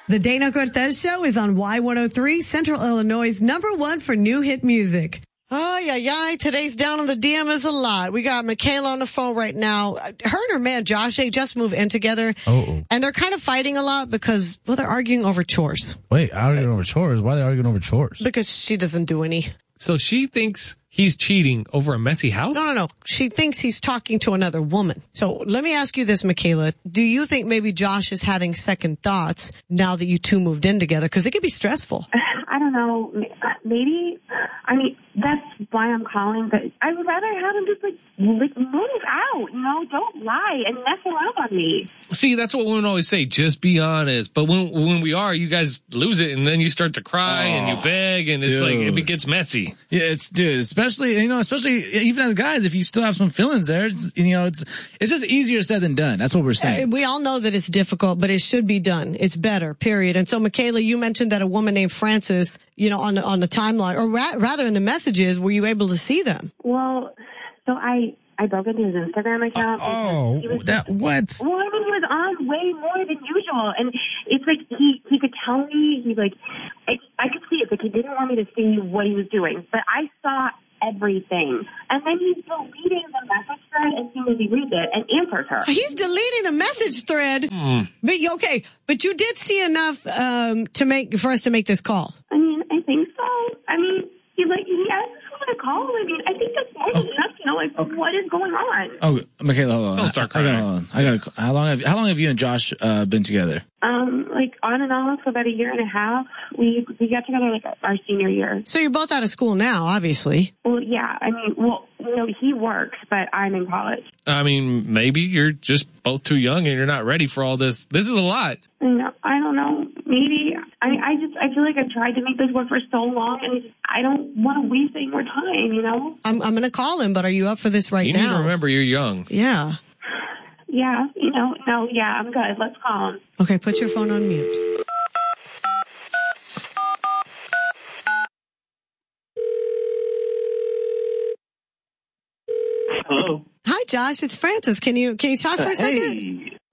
The Dana Cortez Show is on Y103, Central Illinois' #1 for new hit music. Oh, yeah. Today's down on the DM is a lot. We got Michaela on the phone right now. Her and her man, Josh, they just moved in together. Oh. And they're kind of fighting a lot because, well, they're arguing over chores. Wait, arguing over chores? Why are they arguing over chores? Because she doesn't do any. So she thinks he's cheating over a messy house? No. She thinks he's talking to another woman. So let me ask you this, Michaela. Do you think maybe Josh is having second thoughts now that you two moved in together? Because it could be stressful. I don't know. Maybe. I mean, that's why I'm calling, but I would rather have him just, move out, don't lie and mess around on me. See, that's what women always say, just be honest. But when we are, you guys lose it, and then you start to cry and you beg, and it's like, it gets messy. Yeah, especially even as guys, if you still have some feelings there, it's just easier said than done. That's what we're saying. We all know that it's difficult, but it should be done. It's better, period. And so, Michaela, you mentioned that a woman named Frances, on the timeline, or rather in the messages, were you able to see them? Well, so I broke into his Instagram account. What? Well, I mean, he was on way more than usual, and it's like he could tell me, he's like, I could see it, like he didn't want me to see what he was doing, but I saw everything. And then he's deleting the message thread as soon as he reads it and answers her. He's deleting the message thread. But you did see enough for us to make this call. I mean, I think so. I mean, he asked someone to call. I mean, I think that's more than enough to know what is going on. Oh, Michaela, hold on. Don't start crying. I gotta. How long have you and Josh been together? On and off for about a year and a half. We got together our senior year. So you're both out of school now, obviously. Well, yeah. I mean, he works, but I'm in college. I mean, maybe you're just both too young and you're not ready for all this. This is a lot. No, I don't know. Maybe. I feel like I've tried to make this work for so long, and I don't want to waste any more time, I'm going to call him, but are you up for this now? You need to remember you're young. Yeah. Yeah, I'm good. Let's call him. Okay, put your phone on mute. Hello. Hi, Josh. It's Frances. Can you talk for a second? Hey.